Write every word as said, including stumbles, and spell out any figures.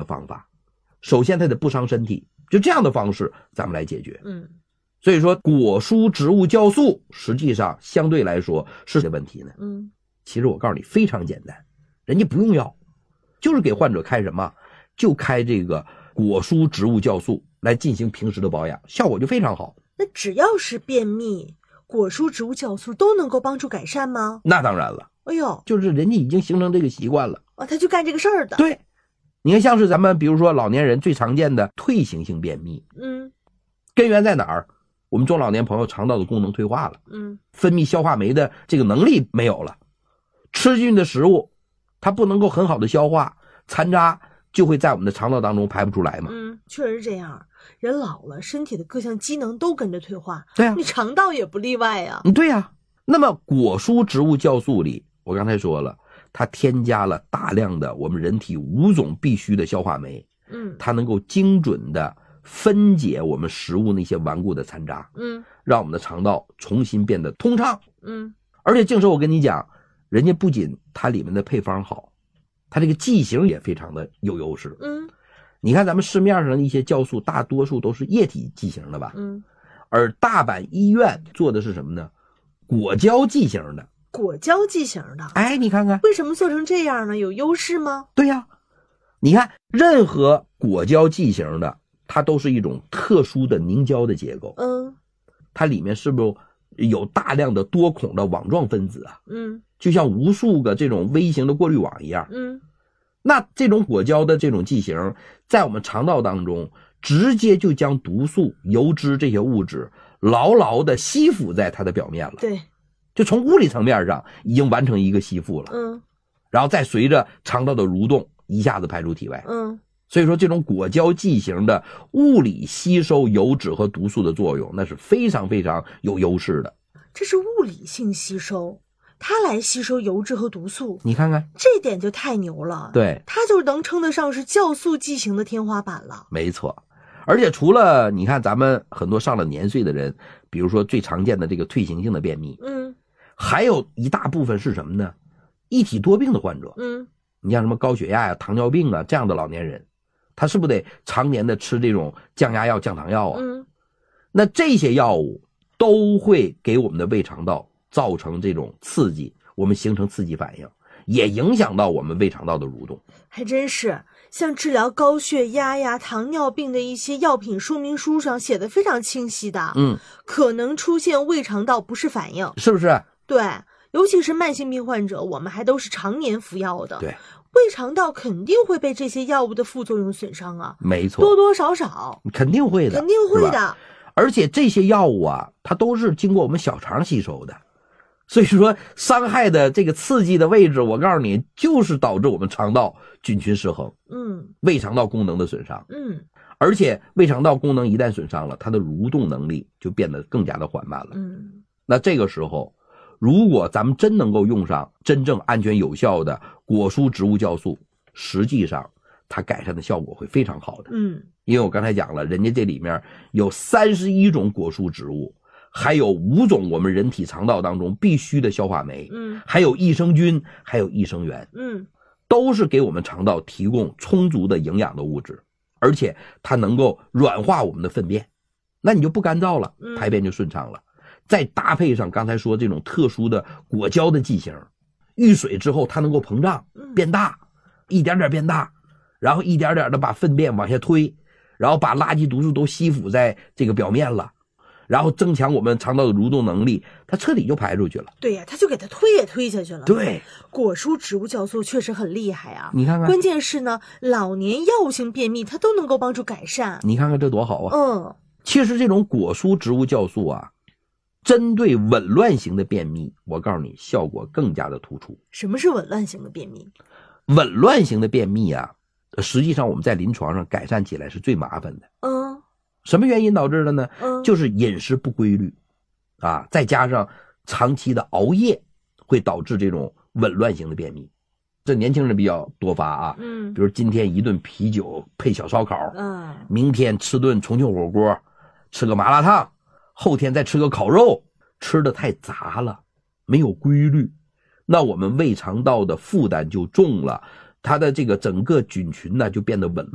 方法。首先它得不伤身体，就这样的方式咱们来解决。 嗯， 所以说果蔬植物酵素实际上相对来说是这问题呢。 嗯， 其实我告诉你非常简单，人家不用药，就是给患者开什么，就开这个果蔬植物酵素来进行平时的保养，效果就非常好。 那只要是便秘，果蔬植物酵素都能够帮助改善吗？ 那当然了， 哎呦， 就是人家已经形成这个习惯了啊，他就干这个事儿的。 对，你看像是咱们比如说老年人最常见的退行性便秘， 嗯， 根源在哪儿？我们中老年朋友肠道的功能退化了， 嗯， 分泌消化酶的这个能力没有了，吃进的食物它不能够很好的消化，残渣就会在我们的肠道当中排不出来嘛。 嗯，确实这样，人老了，身体的各项机能都跟着退化， 对啊， 你肠道也不例外啊。 嗯，对啊。那么果蔬植物酵素里，我刚才说了，它添加了大量的我们人体五种必需的消化酶， 嗯， 它能够精准的分解我们食物那些顽固的残渣， 嗯， 让我们的肠道重新变得通畅。 嗯， 而且净说我跟你讲，人家不仅它里面的配方好，它这个剂型也非常的有优势。 嗯， 你看咱们市面上的一些酵素大多数都是液体剂型的吧， 嗯， 而大阪医院做的是什么呢？果胶剂型的。 果胶剂型的， 哎，你看看为什么做成这样呢？有优势吗？ 对呀，你看任何果胶剂型的它都是一种特殊的凝胶的结构， 嗯， 它里面是不是有大量的多孔的网状分子啊？ 嗯， 就像无数个这种微型的过滤网一样。 嗯， 那这种果胶的这种剂型在我们肠道当中直接就将毒素、油脂这些物质牢牢的吸附在它的表面了。 对， 就从物理层面上已经完成一个吸附了。 嗯， 然后再随着肠道的蠕动一下子排出体外。 嗯， 所以说这种果胶剂型的物理吸收油脂和毒素的作用，那是非常非常有优势的。 这是物理性吸收，它来吸收油脂和毒素， 你看看这点就太牛了。 对， 它就能称得上是酵素剂型的天花板了。 没错。而且除了你看咱们很多上了年岁的人，比如说最常见的这个退行性的便秘， 嗯， 还有一大部分是什么呢？一体多病的患者。 嗯， 你像什么高血压呀、糖尿病啊这样的老年人，他是不是得常年的吃这种降压药、降糖药啊？ 嗯， 那这些药物都会给我们的胃肠道造成这种刺激，我们形成刺激反应，也影响到我们胃肠道的蠕动。 还真是，像治疗高血压呀、糖尿病的一些药品说明书上写的非常清晰的， 嗯， 可能出现胃肠道不适反应， 是不是？ 对，尤其是慢性病患者，我们还都是常年服药的， 对， 胃肠道肯定会被这些药物的副作用损伤啊， 没错， 多多少少肯定会的， 肯定会的。 而且这些药物啊，它都是经过我们小肠吸收的，所以说伤害的这个刺激的位置，我告诉你，就是导致我们肠道菌群失衡， 嗯， 胃肠道功能的损伤， 嗯， 而且胃肠道功能一旦损伤了，它的蠕动能力就变得更加的缓慢了。 嗯， 那这个时候，如果咱们真能够用上真正安全有效的果蔬植物酵素，实际上它改善的效果会非常好的。 嗯， 因为我刚才讲了，人家这里面有三十一种果蔬植物，还有五种我们人体肠道当中必须的消化酶， 嗯， 还有益生菌，还有益生元， 嗯， 都是给我们肠道提供充足的营养的物质，而且它能够软化我们的粪便，那你就不干燥了，排便就顺畅了。再搭配上刚才说这种特殊的果胶的剂型，遇水之后它能够膨胀变大，一点点变大，然后一点点的把粪便往下推，然后把垃圾毒素都吸附在这个表面了，然后增强我们肠道的蠕动能力，它彻底就排出去了。 对呀，它就给它推也推下去了。 对， 果蔬植物酵素确实很厉害啊！ 你看看， 关键是呢，老年药物性便秘它都能够帮助改善。 你看看这多好啊！ 嗯， 其实这种果蔬植物酵素啊，针对紊乱型的便秘，我告诉你，效果更加的突出。 什么是紊乱型的便秘？ 紊乱型的便秘啊，实际上我们在临床上改善起来是最麻烦的。 嗯， 什么原因导致的呢？ 嗯， 就是饮食不规律啊，再加上长期的熬夜，会导致这种紊乱型的便秘。这年轻人比较多发啊， 嗯， 比如今天一顿啤酒配小烧烤， 嗯， 明天吃顿重庆火锅，吃个麻辣烫，后天再吃个烤肉，吃的太杂了，没有规律，那我们胃肠道的负担就重了，它的这个整个菌群呢就变得紊乱。